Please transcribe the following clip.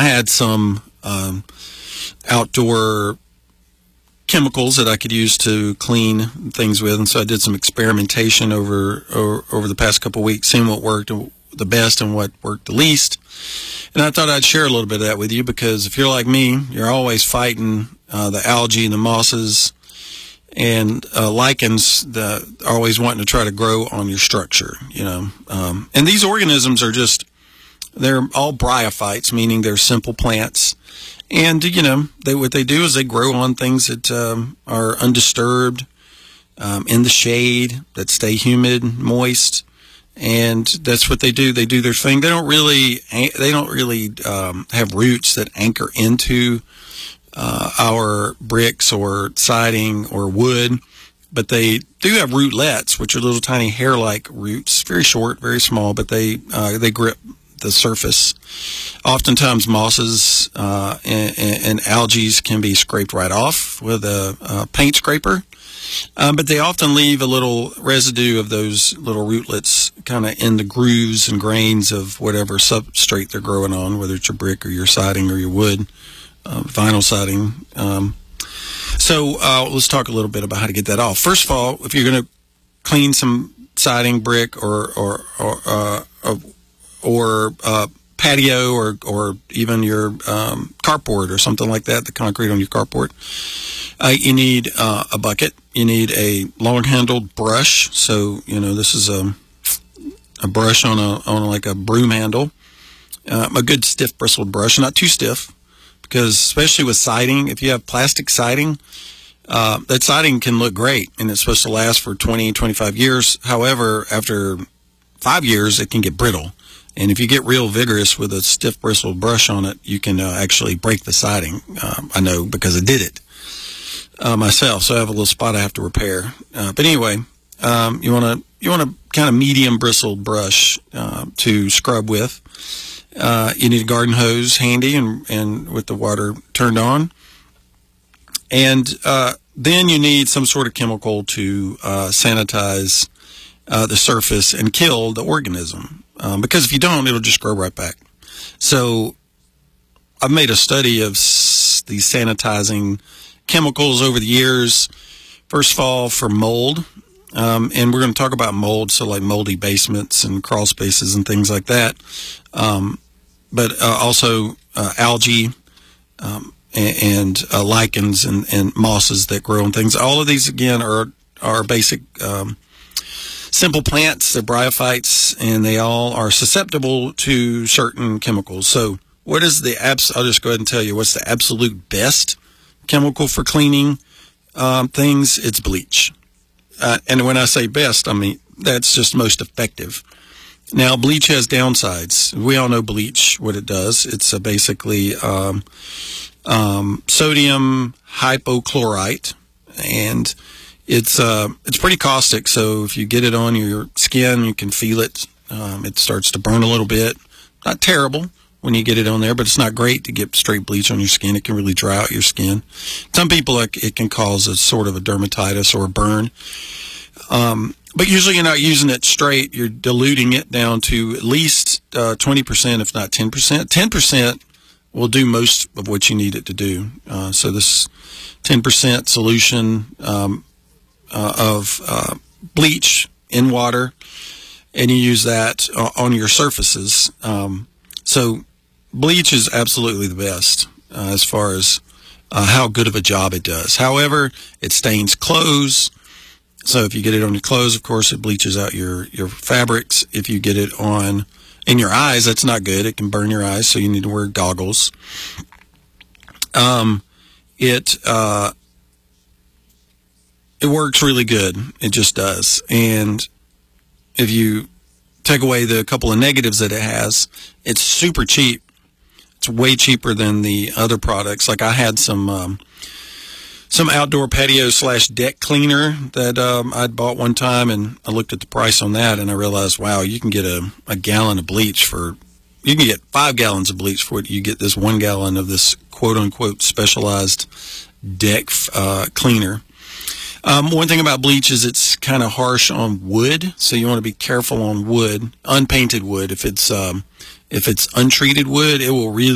had some outdoor chemicals that I could use to clean things with, and so I did some experimentation over the past couple of weeks, seeing what worked the best and what worked the least. And I thought I'd share a little bit of that with you, because if you're like me, you're always fighting the algae and the mosses and lichens that are always wanting to try to grow on your structure, and these organisms are they're all bryophytes, meaning they're simple plants. And, what they do is they grow on things that are undisturbed, in the shade, that stay humid, moist. And that's what they do. They do their thing. They don't really have roots that anchor into our bricks or siding or wood. But they do have rootlets, which are little tiny hair-like roots, very short, very small, but they grip the surface. Oftentimes mosses and algae can be scraped right off with a paint scraper, but they often leave a little residue of those little rootlets kind of in the grooves and grains of whatever substrate they're growing on, whether it's your brick or your siding or your wood, vinyl siding. So let's talk a little bit about how to get that off. First of all, if you're going to clean some siding, brick, or patio, or even your carport or something like that, the concrete on your carport, you need a bucket. You need a long-handled brush. So this is a brush on like a broom handle. A good stiff bristled brush, not too stiff, because especially with siding, if you have plastic siding, that siding can look great and it's supposed to last for 20, 25 years. However, after 5 years, it can get brittle. And if you get real vigorous with a stiff bristled brush on it, you can actually break the siding. I know, because I did it myself. So I have a little spot I have to repair. But anyway, you want a kind of medium bristled brush to scrub with. You need a garden hose handy and with the water turned on. And then you need some sort of chemical to sanitize the surface and kill the organism. Because if you don't, it'll just grow right back. So I've made a study of these sanitizing chemicals over the years. First of all, for mold, and we're going to talk about mold, so like moldy basements and crawl spaces and things like that. But also algae and lichens and mosses that grow on things. All of these, again, are basic simple plants. They're bryophytes, and they all are susceptible to certain chemicals. So what is I'll just go ahead and tell you what's the absolute best chemical for cleaning things. It's bleach. And when I say best, I mean that's just most effective. Now, bleach has downsides. We all know bleach, what it does. It's basically sodium hypochlorite, and it's pretty caustic. So if you get it on your skin, you can feel it. It starts to burn a little bit. Not terrible when you get it on there, but it's not great to get straight bleach on your skin. It can really dry out your skin. Some people, it can cause a sort of a dermatitis or a burn. But usually you're not using it straight. You're diluting it down to at least 20%, if not 10%. 10% will do most of what you need it to do. So this 10% solution of bleach in water, and you use that on your surfaces. So bleach is absolutely the best as far as how good of a job it does. However, it stains clothes. So if you get it on your clothes, of course, it bleaches out your fabrics. If you get it in your eyes, that's not good. It can burn your eyes, so you need to wear goggles. It works really good. It just does. And if you take away the couple of negatives that it has, it's super cheap. It's way cheaper than the other products. Like I had some outdoor patio / deck cleaner that I'd bought one time, and I looked at the price on that, and I realized, wow, you can get a gallon of bleach you can get 5 gallons of bleach for what you get this 1 gallon of this quote-unquote specialized deck cleaner. One thing about bleach is it's kind of harsh on wood, so you want to be careful on wood, unpainted wood. If it's untreated wood, it will really